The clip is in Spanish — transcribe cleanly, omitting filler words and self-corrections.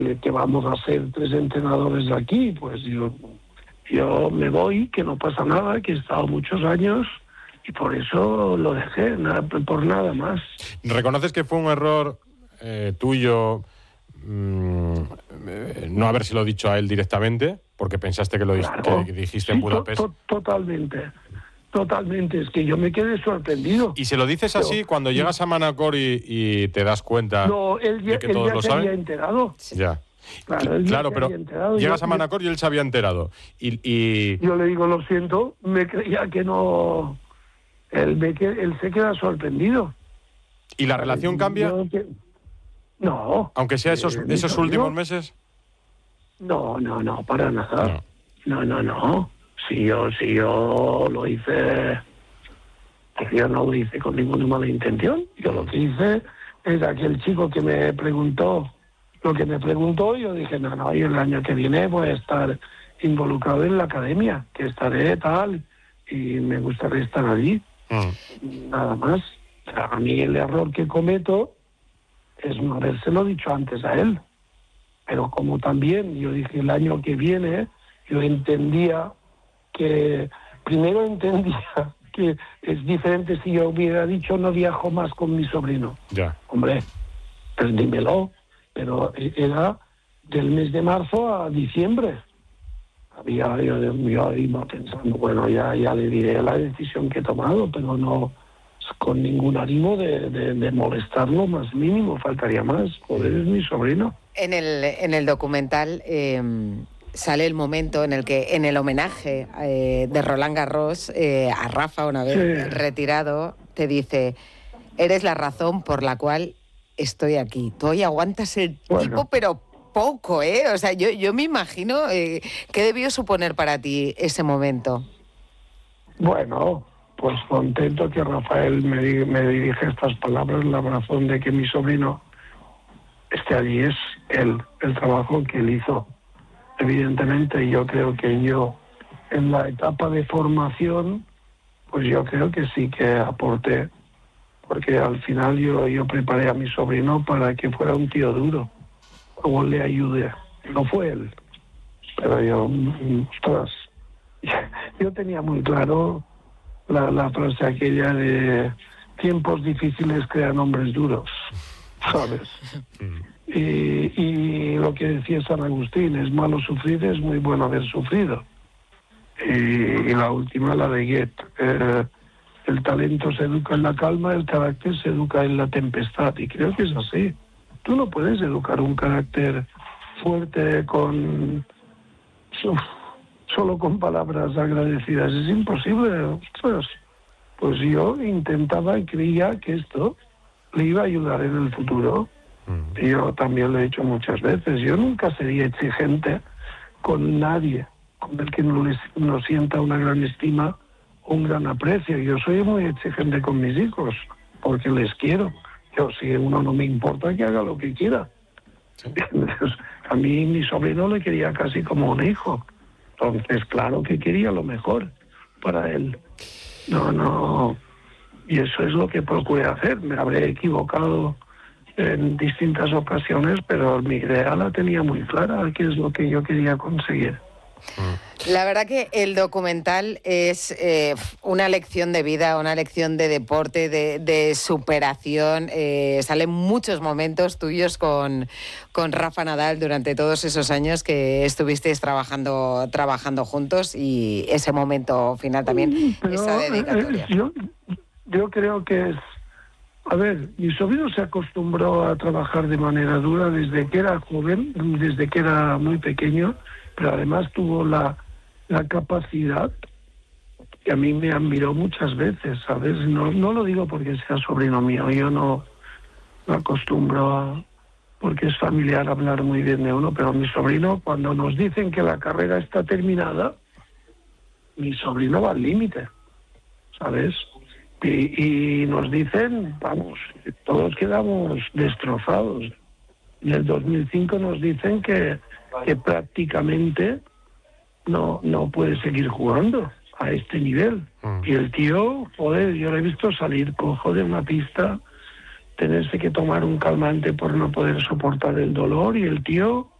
que vamos a ser 3 entrenadores de aquí, pues yo me voy, que no pasa nada, que he estado muchos años y por eso lo dejé, por nada más. ¿Reconoces que fue un error tuyo no habérselo dicho a él directamente? Porque pensaste que Claro, que dijiste sí, en Budapest. Totalmente, es que yo me quedé sorprendido. ¿Y se lo dices así cuando llegas a Manacor y te das cuenta de que todos lo se saben? había enterado. Ya. Claro, él ya se Pero había enterado. llegas a Manacor y él se había enterado. Yo le digo, lo siento, me creía que no... Él se queda sorprendido. ¿Y la relación cambia? No. Aunque sea esos últimos meses. No, para nada. No. Si yo lo hice... Yo no lo hice con ninguna mala intención. Yo lo que hice es aquel chico que me preguntó lo que me preguntó, yo dije, no, y el año que viene voy a estar involucrado en la academia, que estaré tal, y me gustaría estar allí. Nada más. A mí el error que cometo es no habérselo dicho antes a él. Pero como también yo dije el año que viene, yo entendía que es diferente si yo hubiera dicho no viajo más con mi sobrino. Ya. Hombre, pues dímelo. Pero era del mes de marzo a diciembre. Yo iba pensando, bueno, ya le diré la decisión que he tomado, pero no con ningún ánimo de molestarlo más mínimo, faltaría más. Joder, es mi sobrino. En el documental sale el momento en el que, en el homenaje de Roland Garros a Rafa, una vez retirado, te dice, eres la razón por la cual estoy aquí. Tú hoy aguantas el tipo, pero poco, ¿eh? O sea, yo me imagino qué debió suponer para ti ese momento. Bueno, pues contento que Rafael me dirige estas palabras. La razón de que mi sobrino esté allí es el trabajo que él hizo. Evidentemente, yo creo que yo, en la etapa de formación, pues yo creo que sí que aporté, porque al final yo preparé a mi sobrino para que fuera un tío duro, o le ayude. No fue él, pero yo tenía muy claro la frase aquella de tiempos difíciles crean hombres duros, ¿sabes? Y lo que decía San Agustín, es malo sufrir, es muy bueno haber sufrido. Y la última, la de Goethe, el talento se educa en la calma, el carácter se educa en la tempestad, y creo que es así. Tú no puedes educar un carácter fuerte solo con palabras agradecidas, es imposible. Ostras, pues yo intentaba y creía que esto le iba a ayudar en el futuro. Y yo también lo he hecho muchas veces. Yo nunca sería exigente con nadie con el que no sienta una gran estima o un gran aprecio. Yo soy muy exigente con mis hijos porque les quiero. Si uno no me importa, que haga lo que quiera. Sí. A mí mi sobrino le quería casi como un hijo. Entonces, claro que quería lo mejor para él. No. Y eso es lo que procuré hacer. Me habré equivocado en distintas ocasiones, pero mi idea la tenía muy clara, qué es lo que yo quería conseguir. La verdad que el documental es una lección de vida, una lección de deporte, de superación. Salen muchos momentos tuyos con Rafa Nadal durante todos esos años que estuvisteis trabajando juntos, y ese momento final también, pero esa dedicatoria. Yo creo que es... A ver, mi sobrino se acostumbró a trabajar de manera dura desde que era joven, desde que era muy pequeño, pero además tuvo la capacidad que a mí me admiró muchas veces, ¿sabes? No lo digo porque sea sobrino mío, yo no acostumbro porque es familiar hablar muy bien de uno, pero mi sobrino, cuando nos dicen que la carrera está terminada, mi sobrino va al límite, ¿sabes? Y nos dicen, vamos, todos quedamos destrozados. En el 2005 nos dicen que prácticamente no puede seguir jugando a este nivel. Y el tío, joder, yo lo he visto salir cojo de una pista tenerse que tomar un calmante por no poder soportar el dolor, y el tío